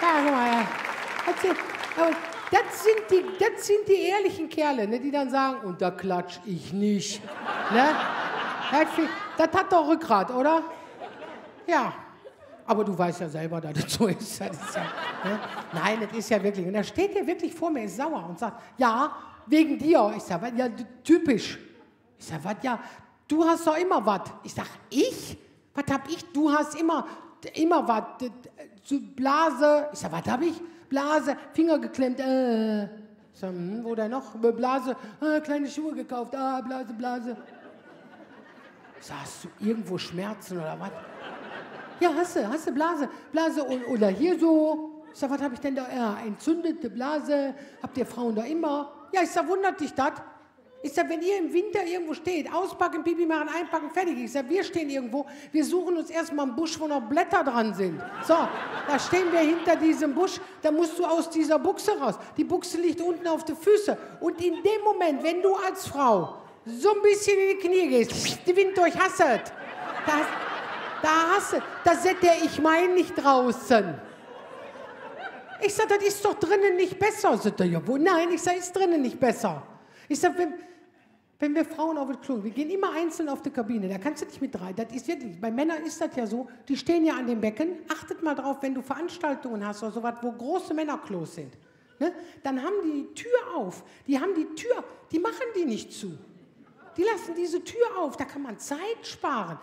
guck mal, ja. Aber das sind die ehrlichen Kerle, ne, die dann sagen, und da klatsch ich nicht. Ne? Das hat doch Rückgrat, oder? Ja. Aber du weißt ja selber, dass das so ist. Das ist ja, ne? Nein, das ist ja wirklich. Und da steht der wirklich vor mir, ist sauer und sagt, ja, wegen dir. Ich sag, ja, typisch. Ich sag, was, ja, du hast doch immer was. Ich sag, ich? Was hab ich? Du hast immer was. Blase. Ich sag, was hab ich? Blase, Finger geklemmt. Ich sag, wo denn noch? Blase, kleine Schuhe gekauft. Blase, Blase. Ich sag, hast du irgendwo Schmerzen oder was? Ja, hast du Blase oder hier so. Ich sag, was hab ich denn da? Ja, entzündete Blase. Habt ihr Frauen da immer? Ja, ich sag, wundert dich das? Ich sag, wenn ihr im Winter irgendwo steht, auspacken, Pipi machen, einpacken, fertig. Ich sag, wir stehen irgendwo, wir suchen uns erstmal einen Busch, wo noch Blätter dran sind. So, da stehen wir hinter diesem Busch, da musst du aus dieser Buchse raus. Die Buchse liegt unten auf den Füßen. Und in dem Moment, wenn du als Frau so ein bisschen in die Knie gehst, die Wind durchhasset, da setzt der ich mein nicht draußen. Ich sag, das ist doch drinnen nicht besser. Sagt er, ja, wo? Nein, ich sag, ist drinnen nicht besser. Ich sag, wenn wir Frauen auf das Klo, wir gehen immer einzeln auf die Kabine, da kannst du nicht mit rein. Das ist wirklich, bei Männern ist das ja so, die stehen ja an dem Becken. Achtet mal drauf, wenn du Veranstaltungen hast oder sowas, wo große Männerklos sind. Ne? Dann haben die Tür auf. Die haben die Tür, die machen die nicht zu. Die lassen diese Tür auf, da kann man Zeit sparen.